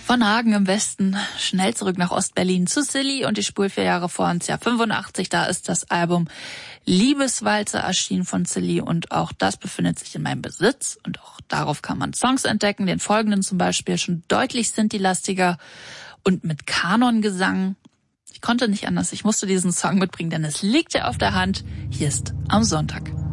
Von Hagen im Westen schnell zurück nach Ostberlin zu Silly und die Spur 4 Jahre vor uns, Jahr 85. Da ist das Album Liebeswalzer erschienen von Silly und auch das befindet sich in meinem Besitz und auch darauf kann man Songs entdecken, den folgenden zum Beispiel, schon deutlich Sinti-lastiger und mit Kanongesang. Ich konnte nicht anders, ich musste diesen Song mitbringen, denn es liegt ja auf der Hand. Hier ist Am Sonntag.